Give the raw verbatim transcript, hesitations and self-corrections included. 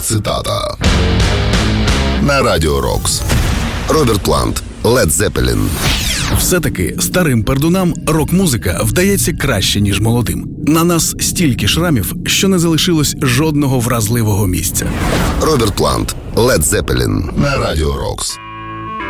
цитата. На Радіо Рокс. Роберт Плант, Led Zeppelin. Все-таки старим пердунам рок-музика вдається краще, ніж молодим. На нас стільки шрамів, що не залишилось жодного вразливого місця. Роберт Плант, Led Zeppelin. На Радіо Рокс.